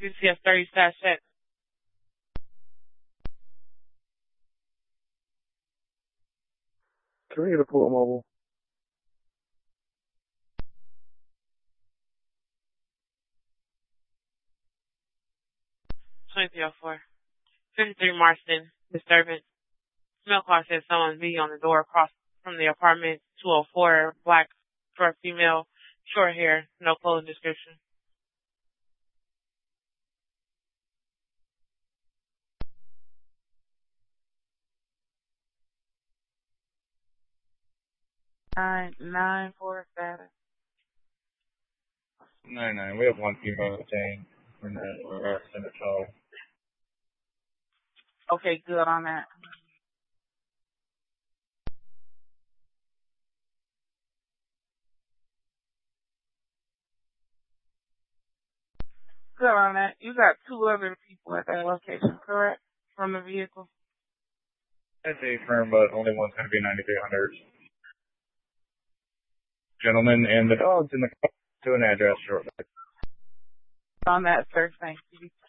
UCS 30 stash check. Can we get a Port Mobile? 2304. 53 Marston, disturbance. Smell car says someone be on the door across from the apartment. 204, black, short female, short hair, no clothing description. Nine four status. 99. We have one female detained. We're send it to. Okay, good on that. Good on that. You got two other people at that location, correct? From the vehicle? That's a firm, but only one's going to be 9300. Gentlemen and the dogs in the car to an address shortly. On that, sir. Thank you.